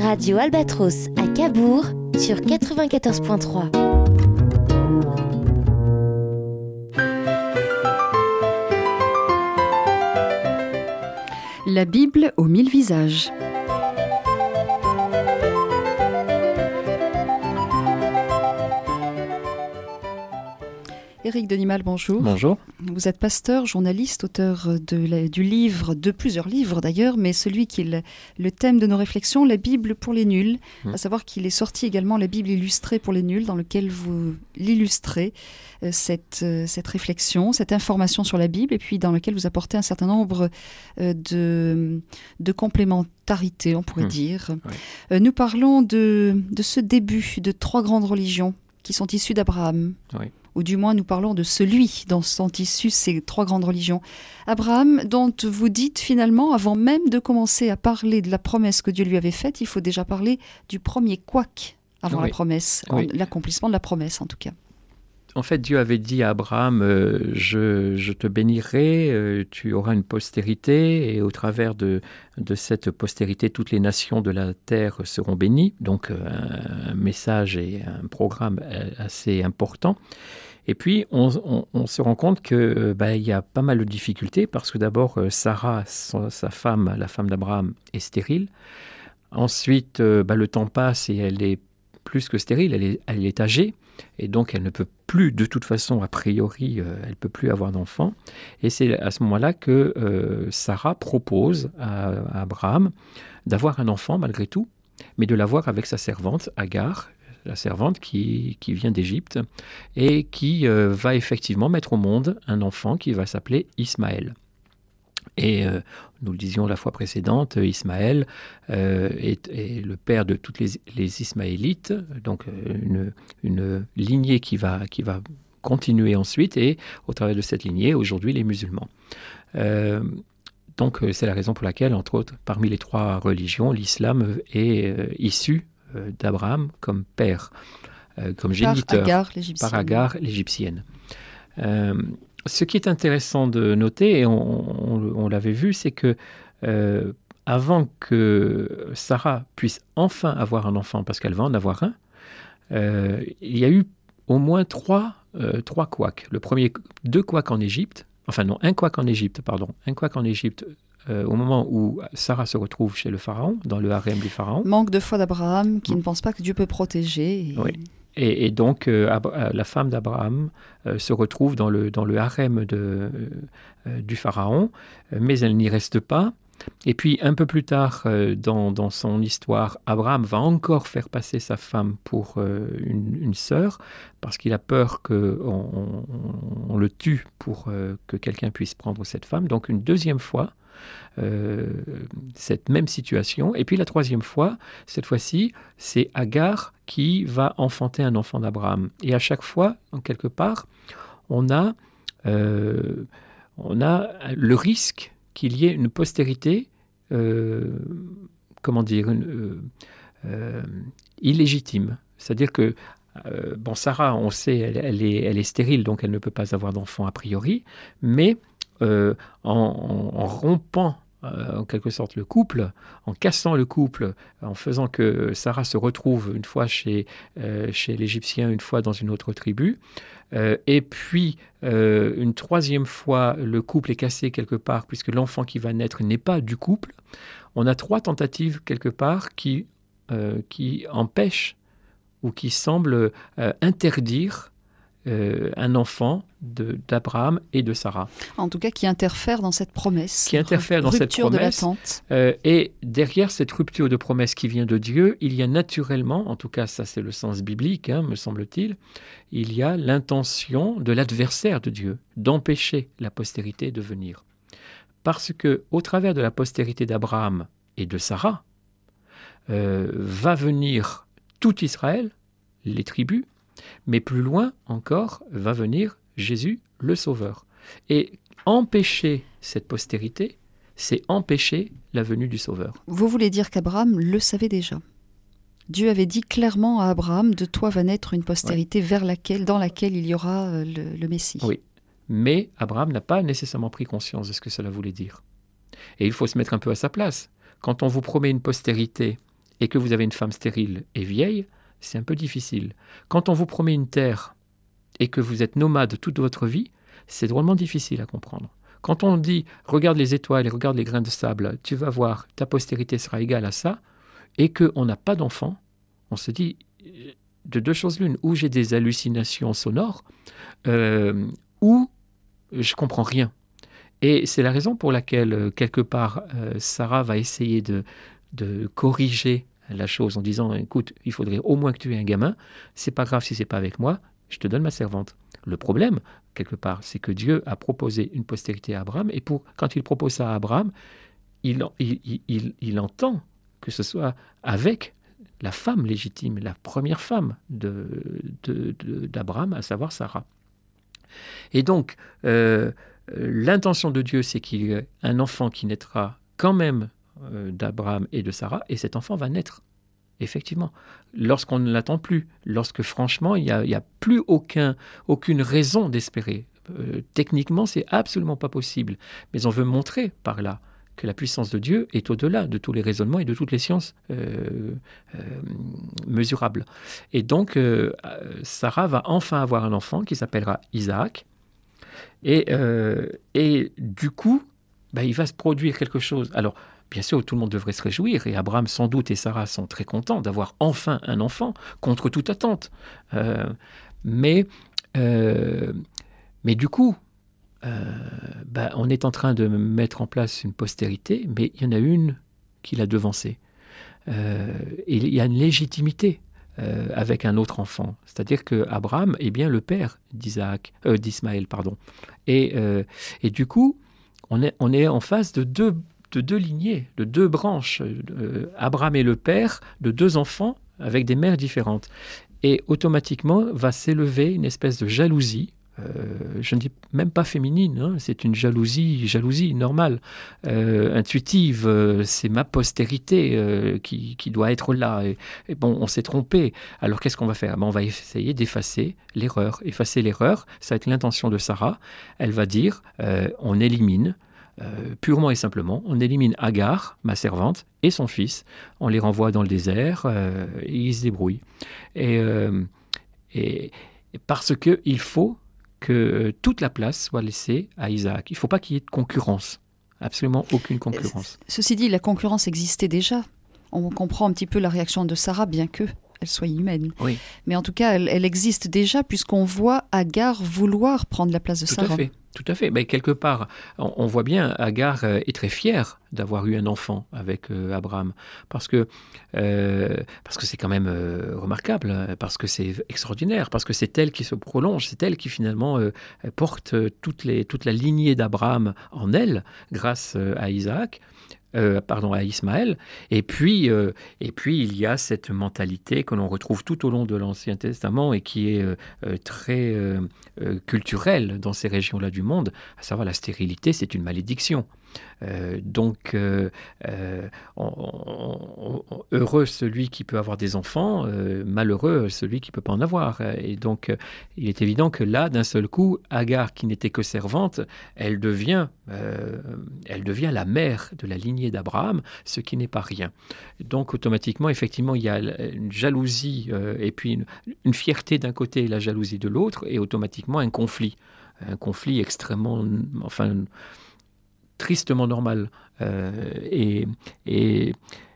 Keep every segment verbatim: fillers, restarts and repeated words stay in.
Radio Albatros à Cabourg sur quatre-vingt-quatorze point trois. La Bible aux mille visages. Éric Denimal, bonjour. Bonjour. Vous êtes pasteur, journaliste, auteur de la, du livre, de plusieurs livres d'ailleurs, mais celui qui est le, le thème de nos réflexions, la Bible pour les nuls, mmh. à savoir qu'il est sorti également la Bible illustrée pour les nuls, dans lequel vous l'illustrez, euh, cette, euh, cette réflexion, cette information sur la Bible, et puis dans lequel vous apportez un certain nombre euh, de, de complémentarités, on pourrait mmh. dire. Oui. Euh, nous parlons de, de ce début de trois grandes religions qui sont issues d'Abraham. Oui. Ou du moins nous parlons de celui dont sont issues ces trois grandes religions. Abraham, dont vous dites finalement, avant même de commencer à parler de la promesse que Dieu lui avait faite, il faut déjà parler du premier couac avant oui. la promesse, oui. en, l'accomplissement de la promesse en tout cas. En fait, Dieu avait dit à Abraham, euh, je, je te bénirai, euh, tu auras une postérité, et au travers de, de cette postérité, toutes les nations de la terre seront bénies. Donc, euh, un, un message et un programme assez important. Et puis, on, on, on se rend compte qu'il euh, bah, y a pas mal de difficultés, parce que d'abord, Sarah, sa, sa femme, la femme d'Abraham, est stérile. Ensuite, euh, bah, le temps passe et elle est plus que stérile, elle est, elle est âgée. Et donc, elle ne peut plus, de toute façon, a priori, euh, elle ne peut plus avoir d'enfant. Et c'est à ce moment-là que euh, Sarah propose à, à Abraham d'avoir un enfant, malgré tout, mais de l'avoir avec sa servante, Agar, la servante qui, qui vient d'Égypte, et qui euh, va effectivement mettre au monde un enfant qui va s'appeler Ismaël. Et euh, nous le disions la fois précédente, Ismaël euh, est, est le père de toutes les, les Ismaélites, donc une, une lignée qui va, qui va continuer ensuite, et au travers de cette lignée, aujourd'hui, les musulmans. Euh, donc c'est la raison pour laquelle, entre autres, parmi les trois religions, l'islam est euh, issu euh, d'Abraham comme père, euh, comme géniteur, par Agar, l'égyptienne. Par Agar, l'égyptienne. Euh, Ce qui est intéressant de noter, et on, on, on l'avait vu, c'est que euh, avant que Sarah puisse enfin avoir un enfant, parce qu'elle va en avoir un, euh, il y a eu au moins trois, euh, trois couacs. Le premier, deux couacs en Égypte, enfin non, un couac en Égypte, pardon, un couac en Égypte euh, au moment où Sarah se retrouve chez le pharaon, dans le harem du pharaon. Manque de foi d'Abraham, qui mmh. ne pense pas que Dieu peut protéger. Et... Oui. Et, et donc, euh, Ab- la femme d'Abraham euh, se retrouve dans le, dans le harem de, euh, du pharaon, mais elle n'y reste pas. Et puis, un peu plus tard euh, dans, dans son histoire, Abraham va encore faire passer sa femme pour euh, une, une sœur, parce qu'il a peur qu'on on, on le tue pour euh, que quelqu'un puisse prendre cette femme. Donc, une deuxième fois, Euh, cette même situation. Et puis la troisième fois, cette fois-ci, c'est Agar qui va enfanter un enfant d'Abraham. Et à chaque fois, en quelque part, on a, euh, on a le risque qu'il y ait une postérité, euh, comment dire, une, euh, euh, illégitime. C'est-à-dire que euh, bon, Sarah, on sait, elle, elle, est, elle est stérile, donc elle ne peut pas avoir d'enfant a priori, mais Euh, en, en, en rompant euh, en quelque sorte le couple, en cassant le couple, en faisant que Sarah se retrouve une fois chez, euh, chez l'Égyptien, une fois dans une autre tribu, euh, et puis euh, une troisième fois le couple est cassé quelque part puisque l'enfant qui va naître n'est pas du couple. On a trois tentatives quelque part qui, euh, qui empêchent ou qui semblent euh, interdire Euh, un enfant de, d'Abraham et de Sarah. En tout cas, qui interfère dans cette promesse. Qui interfère dans cette promesse. Rupture de l'attente. Euh, et derrière cette rupture de promesse qui vient de Dieu, il y a naturellement, en tout cas ça c'est le sens biblique, hein, me semble-t-il, il y a l'intention de l'adversaire de Dieu d'empêcher la postérité de venir. Parce que au travers de la postérité d'Abraham et de Sarah, euh, va venir tout Israël, les tribus, mais plus loin encore va venir Jésus, le Sauveur. Et empêcher cette postérité, c'est empêcher la venue du Sauveur. Vous voulez dire qu'Abraham le savait déjà ? Dieu avait dit clairement à Abraham, de toi va naître une postérité ouais. vers laquelle, dans laquelle il y aura le, le Messie. Oui, mais Abraham n'a pas nécessairement pris conscience de ce que cela voulait dire. Et il faut se mettre un peu à sa place. Quand on vous promet une postérité et que vous avez une femme stérile et vieille, c'est un peu difficile. Quand on vous promet une terre et que vous êtes nomade toute votre vie, c'est drôlement difficile à comprendre. Quand on dit « regarde les étoiles et regarde les grains de sable, tu vas voir, ta postérité sera égale à ça », et qu'on n'a pas d'enfant, on se dit de deux choses l'une, ou j'ai des hallucinations sonores, euh, ou je comprends rien. Et c'est la raison pour laquelle, quelque part, euh, Sarah va essayer de, de corriger la chose en disant « écoute, il faudrait au moins que tu aies un gamin, c'est pas grave si c'est pas avec moi, je te donne ma servante ». Le problème, quelque part, c'est que Dieu a proposé une postérité à Abraham, et pour, quand il propose ça à Abraham, il, il, il, il entend que ce soit avec la femme légitime, la première femme de, de, de, d'Abraham, à savoir Sarah. Et donc, euh, l'intention de Dieu, c'est qu'il y ait un enfant qui naîtra quand même euh, d'Abraham et de Sarah, et cet enfant va naître, effectivement, lorsqu'on ne l'attend plus, lorsque franchement, il n'y a, il y a plus aucun, aucune raison d'espérer. Euh, techniquement, c'est absolument pas possible, mais on veut montrer par là que la puissance de Dieu est au-delà de tous les raisonnements et de toutes les sciences euh, euh, mesurables. Et donc, euh, Sarah va enfin avoir un enfant qui s'appellera Isaac. Et, euh, et du coup, bah, il va se produire quelque chose. Alors, bien sûr, tout le monde devrait se réjouir, et Abraham, sans doute, et Sarah sont très contents d'avoir enfin un enfant, contre toute attente. Euh, mais, euh, mais du coup, Euh, bah, on est en train de mettre en place une postérité, mais il y en a une qui l'a devancée. Euh, et il y a une légitimité euh, avec un autre enfant. C'est-à-dire qu'Abraham est bien le père d'Isaac, euh, d'Ismaël. Pardon. Et, euh, et du coup, on est, on est en face de deux, de deux lignées, de deux branches. Euh, Abraham est le père de deux enfants avec des mères différentes. Et automatiquement va s'élever une espèce de jalousie. Euh, je ne dis même pas féminine, hein, c'est une jalousie, jalousie normale, euh, intuitive, euh, c'est ma postérité euh, qui, qui doit être là. Et, et bon, on s'est trompé. Alors qu'est-ce qu'on va faire? Ben, on va essayer d'effacer l'erreur. Effacer l'erreur, ça va être l'intention de Sarah. Elle va dire, euh, on élimine, euh, purement et simplement, on élimine Agar, ma servante, et son fils. On les renvoie dans le désert, euh, et ils se débrouillent. Et, euh, et, et parce qu'il faut que toute la place soit laissée à Isaac. Il ne faut pas qu'il y ait de concurrence, absolument aucune concurrence. Ceci dit, la concurrence existait déjà. On comprend un petit peu la réaction de Sarah, bien que elle soit humaine. Oui. Mais en tout cas, elle, elle existe déjà, puisqu'on voit Agar vouloir prendre la place de Tout Sarah. à fait. Tout à fait. Mais quelque part, on, on voit bien, Agar euh, est très fière d'avoir eu un enfant avec euh, Abraham, parce que euh, parce que c'est quand même euh, remarquable, parce que c'est extraordinaire, parce que c'est elle qui se prolonge, c'est elle qui finalement euh, porte toutes les, toute la lignée d'Abraham en elle, grâce euh, à Isaac. Euh, pardon, à Ismaël. Et puis, euh, et puis, il y a cette mentalité que l'on retrouve tout au long de l'Ancien Testament et qui est euh, euh, très euh, euh, culturelle dans ces régions-là du monde, à savoir la stérilité, c'est une malédiction. Euh, donc, euh, euh, on, on, on, heureux celui qui peut avoir des enfants, euh, malheureux celui qui ne peut pas en avoir. Et donc, euh, il est évident que là, d'un seul coup, Agar, qui n'était que servante, elle devient, euh, elle devient la mère de la lignée d'Abraham, ce qui n'est pas rien. Donc, automatiquement, effectivement, il y a une jalousie euh, et puis une, une fierté d'un côté et la jalousie de l'autre, et automatiquement un conflit. Un conflit extrêmement... enfin, tristement normal. Euh, et, et,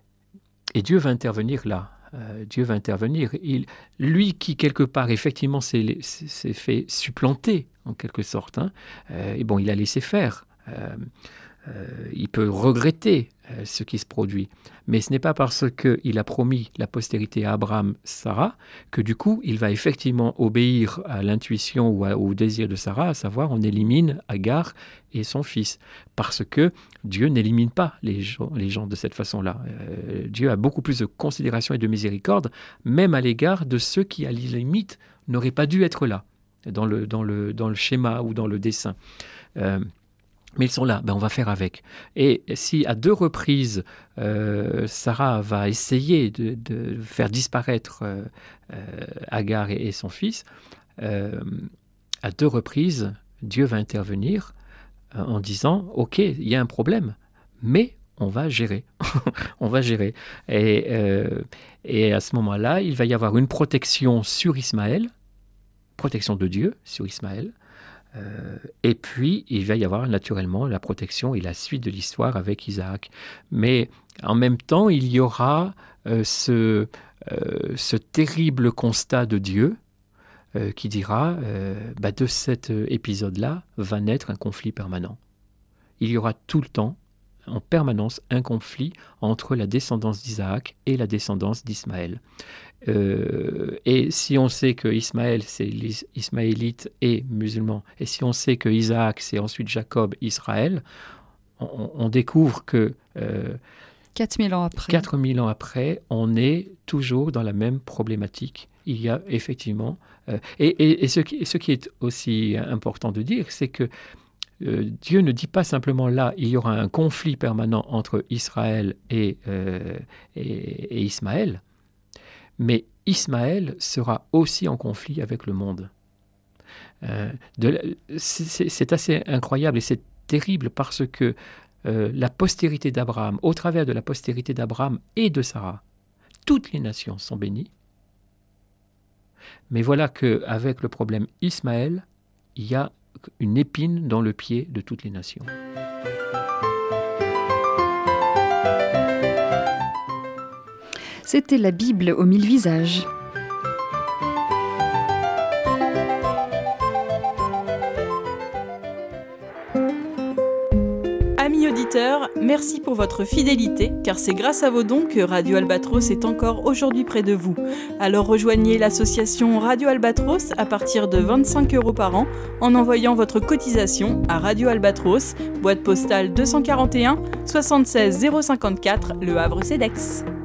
et Dieu va intervenir là. Euh, Dieu va intervenir. Il, lui qui, quelque part, effectivement, s'est, s'est fait supplanter, en quelque sorte, hein, euh, et bon, il a laissé faire. Euh, euh, il peut regretter euh, ce qui se produit. Mais ce n'est pas parce qu'il a promis la postérité à Abraham, Sarah, que du coup, il va effectivement obéir à l'intuition ou à, au désir de Sarah, à savoir on élimine Agar et son fils. Parce que Dieu n'élimine pas les gens, les gens de cette façon-là. Euh, Dieu a beaucoup plus de considération et de miséricorde, même à l'égard de ceux qui, à la limite, n'auraient pas dû être là, dans le, dans le, dans le schéma ou dans le dessin. Euh, Mais ils sont là, ben on va faire avec. Et si à deux reprises, euh, Sarah va essayer de, de faire disparaître euh, euh, Agar et, et son fils, euh, à deux reprises, Dieu va intervenir euh, en disant « Ok, il y a un problème, mais on va gérer. on va gérer. Et, euh, et à ce moment-là, il va y avoir une protection sur Ismaël, protection de Dieu sur Ismaël. Euh, et puis, il va y avoir naturellement la protection et la suite de l'histoire avec Isaac. Mais en même temps, il y aura euh, ce, euh, ce terrible constat de Dieu euh, qui dira euh, bah, de cet épisode-là va naître un conflit permanent. Il y aura tout le temps, en permanence, un conflit entre la descendance d'Isaac et la descendance d'Ismaël. Euh, et si on sait que Ismaël, c'est les Ismaélites et musulmans, et si on sait que Isaac, c'est ensuite Jacob, Israël, on, on découvre que euh, quatre mille ans après. quatre mille ans après, on est toujours dans la même problématique. Il y a effectivement... Euh, et et, et ce, qui, ce qui est aussi important de dire, c'est que euh, Dieu ne dit pas simplement là, il y aura un conflit permanent entre Israël et, euh, et, et Ismaël, mais Ismaël sera aussi en conflit avec le monde. Euh, de, c'est, c'est assez incroyable et c'est terrible parce que euh, la postérité d'Abraham, au travers de la postérité d'Abraham et de Sarah, toutes les nations sont bénies. Mais voilà qu'avec le problème Ismaël, il y a une épine dans le pied de toutes les nations. C'était la Bible aux mille visages. Amis auditeurs, merci pour votre fidélité, car c'est grâce à vos dons que Radio Albatros est encore aujourd'hui près de vous. Alors rejoignez l'association Radio Albatros à partir de vingt-cinq euros par an en envoyant votre cotisation à Radio Albatros, boîte postale deux cent quarante et un soixante-seize zéro cinquante-quatre, Le Havre-Cedex.